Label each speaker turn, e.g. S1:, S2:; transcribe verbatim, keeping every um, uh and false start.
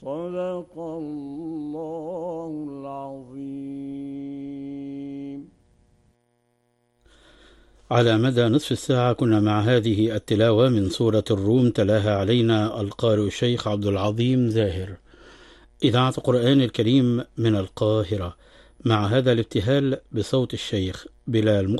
S1: صدق الله العظيم.
S2: على مدى نصف الساعة كنا مع هذه التلاوة من سورة الروم، تلاها علينا القارئ الشيخ عبد العظيم زاهر، إذاعة القرآن الكريم من القاهرة، مع هذا الابتهال بصوت الشيخ بلال